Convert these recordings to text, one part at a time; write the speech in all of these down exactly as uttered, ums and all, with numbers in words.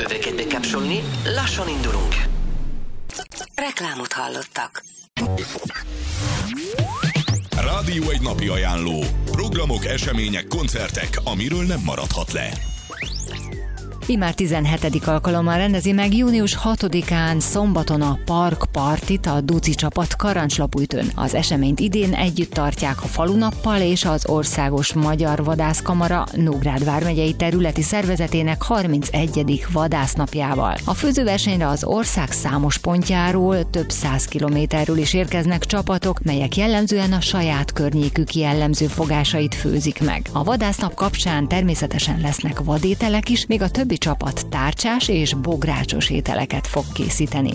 Öveket bekapcsolni, lassan indulunk. Reklámot hallottak. Rádió egy napi ajánló. Programok, események, koncertek, amiről nem maradhat le. Immár tizenhetedik alkalommal rendezi meg június hatodikán szombaton a Park Partit a Duci csapat Karancslapújtőn. Az eseményt idén együtt tartják a Falunappal és az Országos Magyar Vadászkamara Nógrád vármegyei területi szervezetének harmincegyedik vadásznapjával. A főzőversenyre az ország számos pontjáról, több száz kilométerről is érkeznek csapatok, melyek jellemzően a saját környékük jellemző fogásait főzik meg. A vadásznap kapcsán természetesen lesznek vadételek is, még a többi csapat tárcsás és bográcsos ételeket fog készíteni.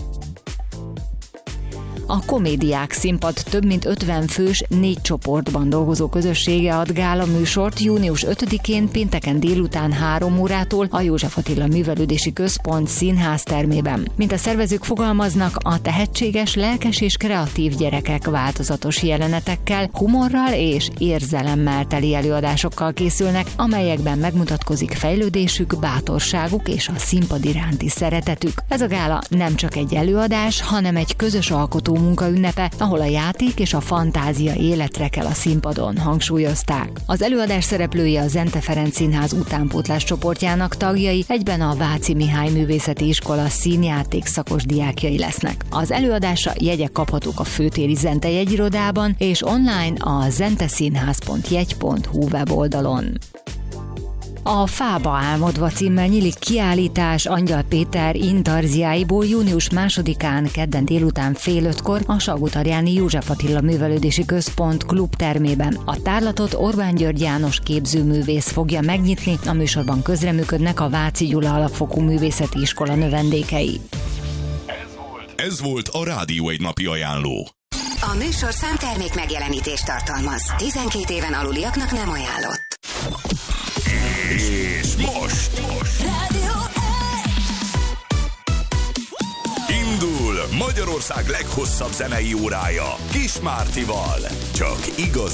A Komédiák Színpad több mint ötven fős, négy csoportban dolgozó közössége ad gála műsort június ötödikén pénteken délután három órától a József Attila Művelődési Központ színház termében. Mint a szervezők fogalmaznak, a tehetséges, lelkes és kreatív gyerekek változatos jelenetekkel, humorral és érzelemmel teli előadásokkal készülnek, amelyekben megmutatkozik fejlődésük, bátorságuk és a színpad iránti szeretetük. Ez a gála nem csak egy előadás, hanem egy közös alkotó munka ünnepe, ahol a játék és a fantázia életre kell a színpadon, hangsúlyozták. Az előadás szereplői a Zente Ferenc Színház utánpótlás csoportjának tagjai, egyben a Váci Mihály Művészeti Iskola színjáték szakos diákjai lesznek. Az előadásra jegyek kaphatók a főtéri Zente jegyirodában és online a zenteszínház pont jegy pont hu weboldalon. A Fába álmodva címmel nyílik kiállítás Angyal Péter intarziáiból június másodikán kedden délután fél ötkor a Salgótarjáni József Attila Művelődési Központ klubtermében. A tárlatot Orbán György János képzőművész fogja megnyitni, a műsorban közreműködnek a Váci Gyula Alapfokú Művészeti Iskola növendékei. Ez volt a Rádió egy napi ajánló. A műsor számtermék megjelenítést tartalmaz. tizenkét éven aluliaknak nem ajánlott. És most, most. Rádió indul Magyarország leghosszabb zenei órája Kis Mártival. Csak igazi